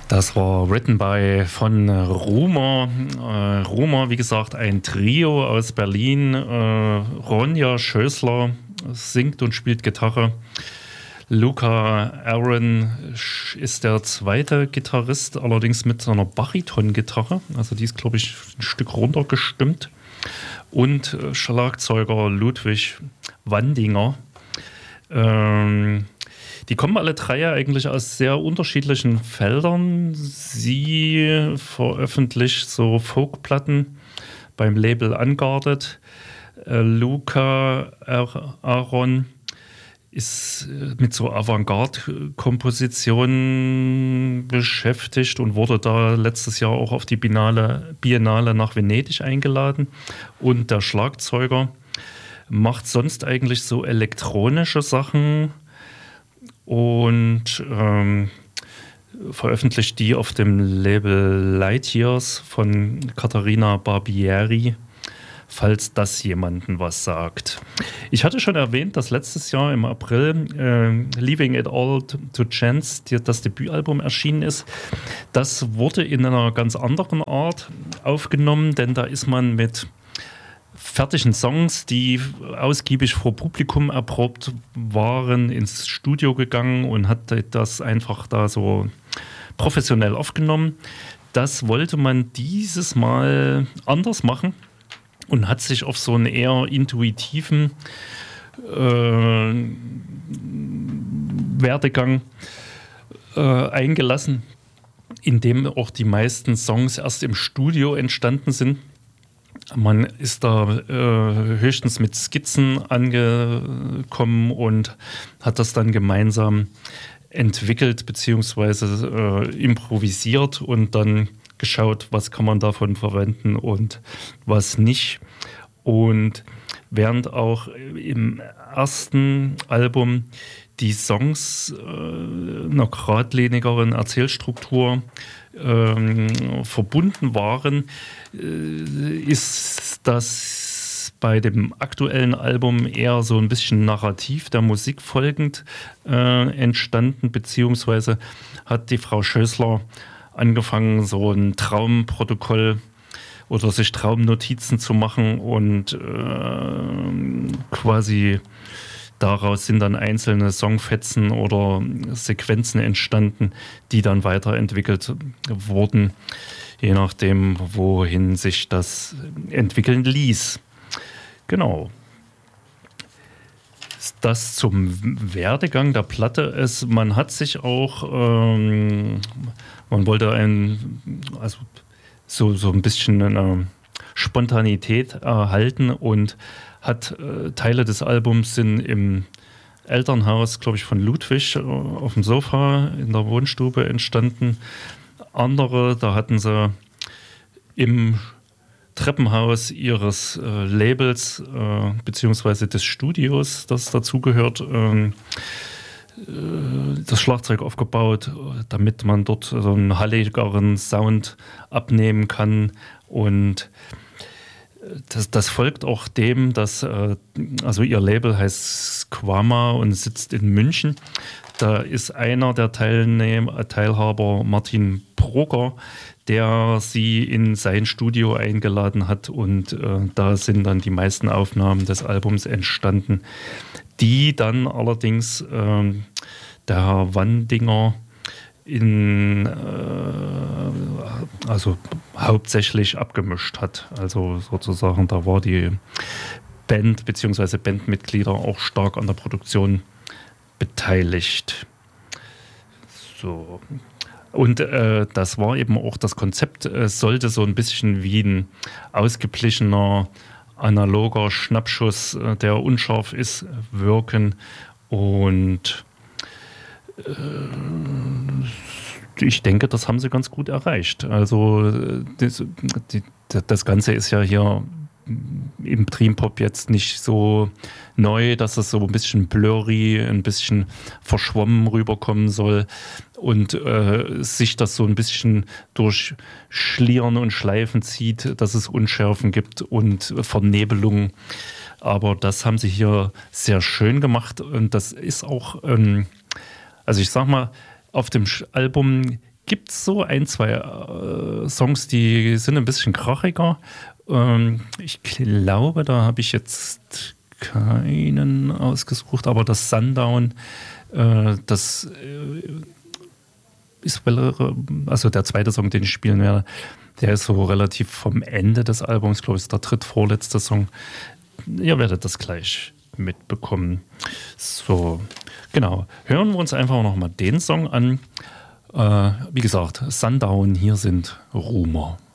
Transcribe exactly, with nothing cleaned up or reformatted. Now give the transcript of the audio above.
Das war Written by von Rumer. Äh, Rumer, wie gesagt, ein Trio aus Berlin. Äh, Ronja Schößler singt und spielt Gitarre. Luca Aaron ist der zweite Gitarrist, allerdings mit seiner Bariton-Gitarre. Also die ist, glaube ich, ein Stück runtergestimmt. Und Schlagzeuger Ludwig Wandinger. Ähm, Die kommen alle drei eigentlich aus sehr unterschiedlichen Feldern. Sie veröffentlicht so Folkplatten beim Label Unguarded. Äh, Luca Aaron ist mit so Avantgarde-Kompositionen beschäftigt und wurde da letztes Jahr auch auf die Biennale, Biennale nach Venedig eingeladen. Und der Schlagzeuger macht sonst eigentlich so elektronische Sachen und ähm, veröffentlicht die auf dem Label Light Years von Katharina Barbieri, falls das jemandem was sagt. Ich hatte schon erwähnt, dass letztes Jahr im April äh, Leaving It All to Chance die, das Debütalbum erschienen ist. Das wurde in einer ganz anderen Art aufgenommen, denn da ist man mit fertigen Songs, die ausgiebig vor Publikum erprobt waren, ins Studio gegangen und hat das einfach da so professionell aufgenommen. Das wollte man dieses Mal anders machen und hat sich auf so einen eher intuitiven äh, Werdegang äh, eingelassen, in dem auch die meisten Songs erst im Studio entstanden sind. Man ist da äh, höchstens mit Skizzen angekommen und hat das dann gemeinsam entwickelt bzw. äh, improvisiert und dann geschaut, was kann man davon verwenden und was nicht. Und während auch im ersten Album die Songs äh, einer geradlinigeren Erzählstruktur ähm, verbunden waren, äh, ist das bei dem aktuellen Album eher so ein bisschen narrativ der Musik folgend äh, entstanden, beziehungsweise hat die Frau Schößler angefangen, so ein Traumprotokoll oder sich Traumnotizen zu machen und äh, quasi daraus sind dann einzelne Songfetzen oder Sequenzen entstanden, die dann weiterentwickelt wurden, je nachdem, wohin sich das entwickeln ließ. Genau. Das zum Werdegang der Platte ist, man hat sich auch, ähm, man wollte ein, also so, so ein bisschen eine Spontanität erhalten und hat äh, Teile des Albums sind im Elternhaus, glaube ich, von Ludwig äh, auf dem Sofa in der Wohnstube entstanden. Andere, da hatten sie im Treppenhaus ihres äh, Labels äh, beziehungsweise des Studios, das dazugehört, äh, das Schlagzeug aufgebaut, damit man dort so einen halligeren Sound abnehmen kann. Und das, das folgt auch dem, dass äh, also ihr Label heißt Squama und sitzt in München. Da ist einer der Teilnehmer, Teilhaber Martin Brugger, der sie in sein Studio eingeladen hat und äh, da sind dann die meisten Aufnahmen des Albums entstanden, die dann allerdings äh, der Herr Wandinger in, äh, also hauptsächlich abgemischt hat. Also sozusagen, da war die Band bzw. Bandmitglieder auch stark an der Produktion beteiligt. So. Und äh, das war eben auch das Konzept, es sollte so ein bisschen wie ein ausgeglichener, analoger Schnappschuss, äh, der unscharf ist, wirken. Und äh, ich denke, das haben sie ganz gut erreicht. Also das, die, das Ganze ist ja hier im Dream-Pop jetzt nicht so neu, dass es so ein bisschen blurry, ein bisschen verschwommen rüberkommen soll und äh, sich das so ein bisschen durch Schlieren und Schleifen zieht, dass es Unschärfen gibt und Vernebelungen. Aber das haben sie hier sehr schön gemacht und das ist auch, ähm, also ich sag mal, auf dem Album gibt es so ein, zwei äh, Songs, die sind ein bisschen krachiger. Ähm, ich glaube, da habe ich jetzt keinen ausgesucht, aber das Sundown, äh, das äh, ist, also der zweite Song, den ich spielen werde, der ist so relativ vom Ende des Albums, glaube ich, ist der drittvorletzte Song. Ihr werdet das gleich mitbekommen. So, genau. Hören wir uns einfach nochmal den Song an. Äh, wie gesagt, Sundown, hier sind Rumour.